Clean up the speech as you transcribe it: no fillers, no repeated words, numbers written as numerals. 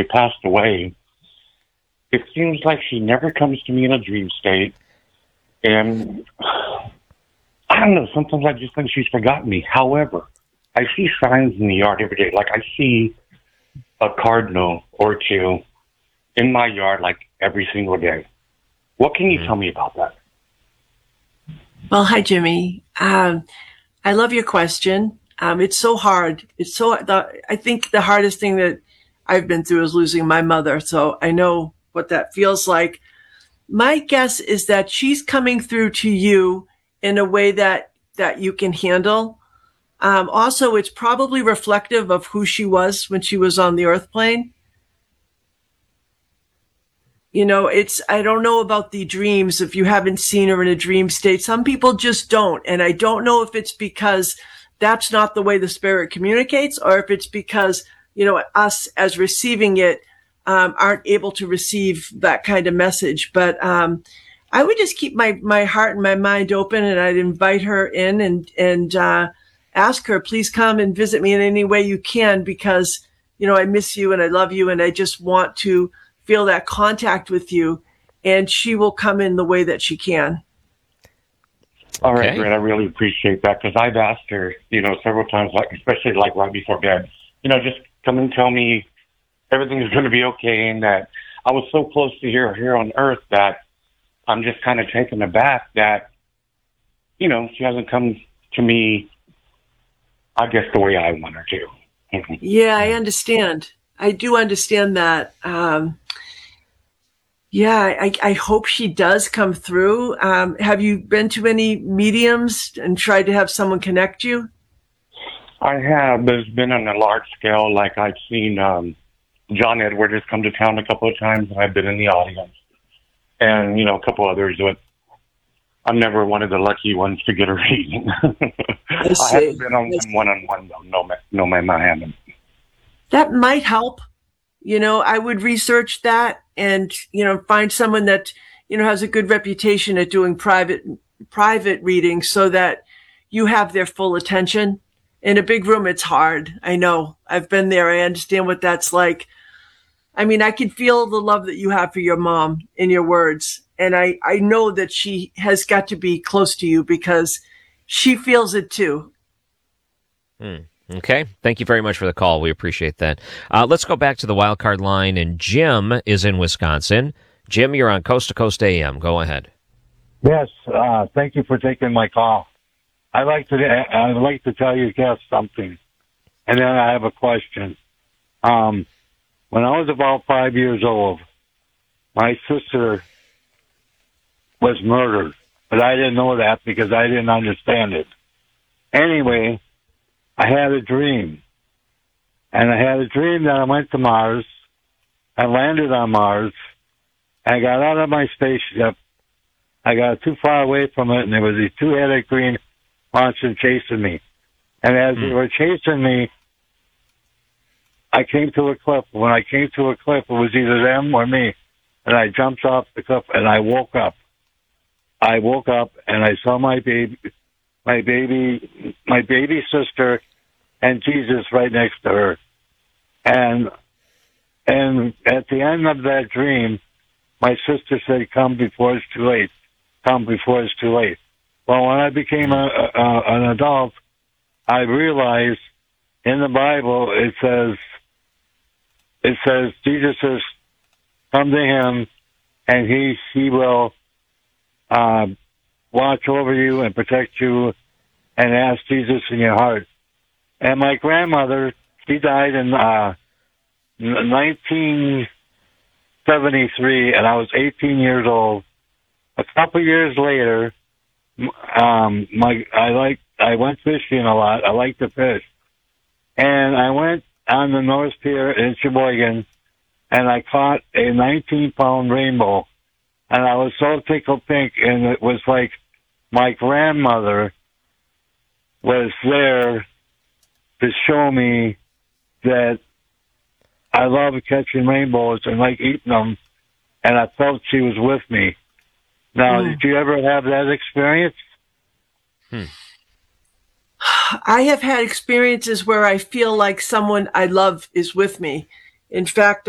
she passed away, it seems like she never comes to me in a dream state. And I don't know, sometimes I just think she's forgotten me. However, I see signs in the yard every day. Like I see a cardinal or two in my yard like every single day. What can you tell me about that? Well, hi, Jimmy. I love your question. It's so hard. I think the hardest thing that I've been through is losing my mother. So I know what that feels like. My guess is that she's coming through to you in a way that you can handle. Also, it's probably reflective of who she was when she was on the earth plane. You know, I don't know about the dreams if you haven't seen her in a dream state. Some people just don't. And I don't know if it's because that's not the way the spirit communicates or if it's because, us as receiving it, aren't able to receive that kind of message. But, I would just keep my heart and my mind open, and I'd invite her in and ask her, please come and visit me in any way you can, because, I miss you and I love you and I just want to feel that contact with you, and she will come in the way that she can. All right, great. I really appreciate that, because I've asked her, several times, like especially like right before bed, just come and tell me everything is going to be okay, and that I was so close to her here on Earth that I'm just kind of taken aback that, she hasn't come to me, I guess, the way I want her to. Yeah, I understand. I do understand that. I hope she does come through. Have you been to any mediums and tried to have someone connect you? I have, but it's been on a large scale. Like I've seen John Edward has come to town a couple of times, and I've been in the audience. And, a couple others, but I'm never one of the lucky ones to get a reading. I haven't been on one-on-one, though. No, ma'am, I haven't. That might help. I would research that and, find someone that, has a good reputation at doing private readings so that you have their full attention. In a big room, it's hard. I know. I've been there. I understand what that's like. I mean, I can feel the love that you have for your mom in your words. And I know that she has got to be close to you because she feels it too. Okay. Thank you very much for the call. We appreciate that. Let's go back to the wild card line, and Jim is in Wisconsin. Jim, you're on Coast to Coast AM. Go ahead. Yes. Thank you for taking my call. I'd like to tell you guys something, and then I have a question. When I was about 5 years old, my sister was murdered, but I didn't know that because I didn't understand it. Anyway, I had a dream, and I had a dream that I went to Mars, I landed on Mars, I got out of my spaceship, I got too far away from it, and there was these two-headed green monsters chasing me. And as they were chasing me, I came to a cliff. When I came to a cliff, it was either them or me. And I jumped off the cliff, and I woke up. I woke up, and I saw my baby sister, and Jesus right next to her. And at the end of that dream, my sister said, "Come before it's too late. Come before it's too late." Well, when I became an adult, I realized in the Bible it says Jesus says, "Come to him, and he will watch over you and protect you, and ask Jesus in your heart." And my grandmother, she died in 1973, and I was 18 years old. A couple years later, I went fishing a lot. I like to fish, and I went on the North Pier in Sheboygan, and I caught a 19-pound rainbow, and I was so tickled pink, and it was like my grandmother was there to show me that I love catching rainbows and like eating them, and I felt she was with me. Now, did you ever have that experience? I have had experiences where I feel like someone I love is with me. In fact,